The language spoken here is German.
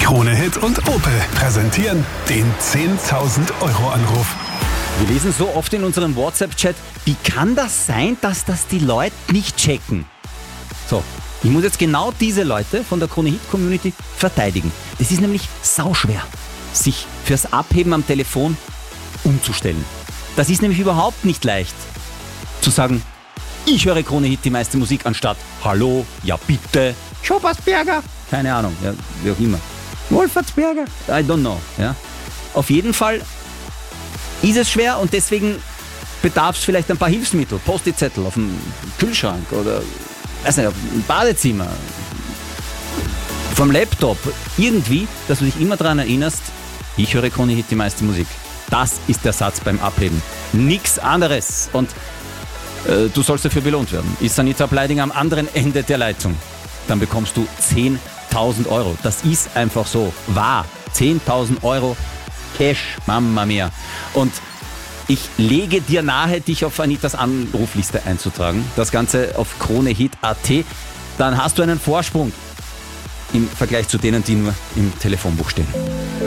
Krone Hit und Opel präsentieren den 10.000 Euro Anruf. Wir lesen so oft in unserem WhatsApp-Chat, wie kann das sein, dass das die Leute nicht checken? So, ich muss jetzt genau diese Leute von der Krone Hit Community verteidigen. Es ist nämlich sauschwer, sich fürs Abheben am Telefon umzustellen. Das ist nämlich überhaupt nicht leicht, zu sagen, ich höre Krone Hit die meiste Musik, anstatt Hallo, ja bitte, Schoppersberger, keine Ahnung, ja, wie auch immer. Wolfertsberger, I don't know. Ja. Auf jeden Fall ist es schwer und deswegen bedarf es vielleicht ein paar Hilfsmittel, Post-it-Zettel auf dem Kühlschrank oder weiß nicht, im Badezimmer, vom Laptop, irgendwie, dass du dich immer daran erinnerst, ich höre Krone Hit die meiste Musik. Das ist der Satz beim Abheben. Nix anderes. Und du sollst dafür belohnt werden. Ist Sanita Bleidinger am anderen Ende der Leitung, dann bekommst du 10.000 Euro. Das ist einfach so. Wahr. 10.000 Euro Cash. Mamma mia. Und ich lege dir nahe, dich auf Anitas Anrufliste einzutragen. Das Ganze auf kronehit.at. Dann hast du einen Vorsprung im Vergleich zu denen, die nur im Telefonbuch stehen.